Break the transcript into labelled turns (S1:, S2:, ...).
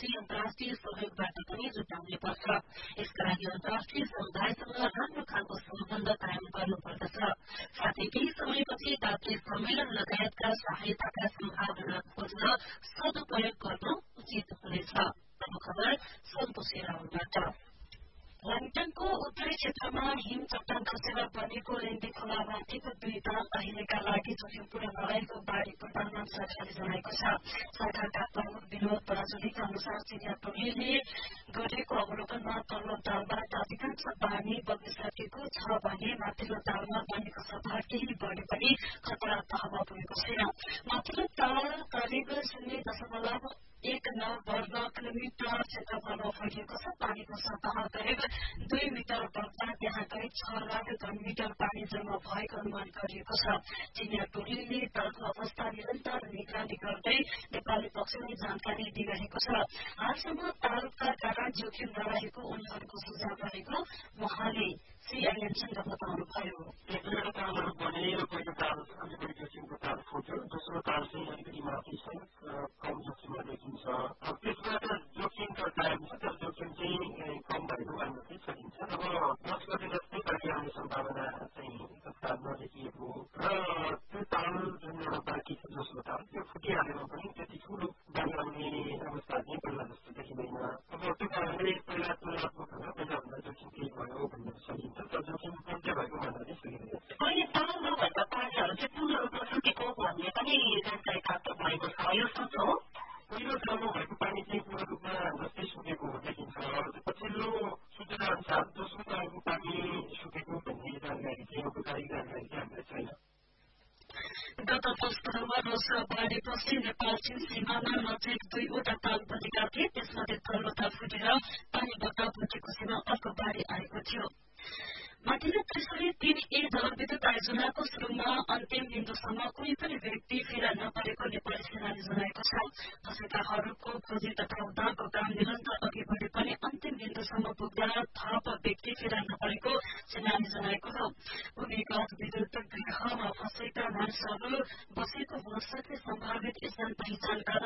S1: गरेपछि अन्तर्राष्ट्रिय सहयोगबाट पनि जुटाउनै पर्छ। यसका लागि अन्तर्राष्ट्रिय समुदायसँग राम्रो खालको सम्बन्ध कायम गर्नुपर्दछ। साथै केही समयपछि डाक्टर सम्मेलन लगायतका सहायताका सम्भावना खोज्न सदुपयोग गर्न उचित हुनेछ।
S2: लाङटाङको उत्तरी क्षेत्रमा हिम चट्टान खसेर बनेको रेन्दी खोला माथिको दुई ताल अहिलेका लागि जोखिमपूर्ण नरहेको बाढ़ी पूर्वानुमान सरकारले जनाएको छ। सरकारका प्रमुख विनोद पराजुलीका अनुसार चिनिया टोलीले गरेको अवलोकनमा तल्लो तालबाट अधिकांश पानी बगिसकेको छ भने माथिल्लो तालमा पानीको सतह केही बढे पनि खतरा तहमा पुगेको छैन। माथिल्लो ताल करिब 0.19 वर्ग किलोमिटर क्षेत्रफलमा फैलिएको छ। पानीको सतह करिब 2 मिटर बग्दा त्यहाँ करिब 6 लाख घन मिटर पानी जम्मा भएको अनुमान गरिएको छ। चिनिया टोलीले तालको अवस्था निरन्तर निगरानी गर्दै नेपाली पक्षलाई जानकारी दिइरहेको छ। हालसम्म तालका कारण जोखिम नरहेको उनीहरूको सुझाव रहेको उहाँले सीआईएनसँग बताउनुभयो।
S3: दोस्रो ताल चाहिँ अलिकति माथि छ, कम जोखिममा देखिन्छ। त्यसबाट जोखिम त कायम छ, तर जोखिम चाहिँ कम भएको मान्न चाहिँ सकिन्छ। अब 10 गते जस्तै पानी आउने सम्भावना चाहिँ तत्काल नदेखिएको र त्यो ताल जुन एउटा बाँकी छ दोस्रो ताल त्यो फुटिहालेमा पनि त्यति ठुलो बाढी आउने अवस्था चाहिँ पहिला जस्तो देखिँदैन। अब त्यो कारणले पहिला तुलनात्मक पहिलाभन्दा जोखिम केही भयो भन्न सकिन्छ, तर जोखिम कम्ती भएको मान्न चाहिँ सकिँदैन।
S2: अहिले ताल नभएका पानीहरू चाहिँ पूर्ण रूपमा फुटेको भन्ने पनि जानकारी प्राप्त भएको छ। यो सच हो?
S3: पहिलो तालमा भएको पानी चाहिँ पूर्ण रूपमा जस्तै सुकेको देखिन्छ। पछिल्लो सूचना अनुसार दोस्रो तालको पानी सुकेको भन्ने जानकारी चाहिँ औपचारिक जानकारी चाहिँ हामीलाई छैन।
S2: गत वर्षहरूमा वर्षा बाढेपछि नेपाल चीन सीमामा नजिक 2वटा ताल बनेका थिए। त्यसमध्ये तल्लो ताल फुटेर पानी बग्दा भुटेकोसीमा अर्को बाढी आएको थियो। माथिल्लो त्रिशुली 3A जलविद्युत आयोजनाको सुरुमा अन्तिम बिन्दुसम्म कुनै पनि व्यक्ति फेला नपरेको नेपाली सेनाले जनाएको छ। फँसेकाहरूको खोजी तथा उद्धारको काम निरन्तर अघि बढे पनि अन्तिम बिन्दुसम्म पुग्दा थप व्यक्ति फेला नपरेको सेनाले जनाएको हो। भूमिगत विद्युत गृहमा फँसेका मानिसहरू बसेको हुन सक्ने सम्भावित स्थान पहिचान गर्न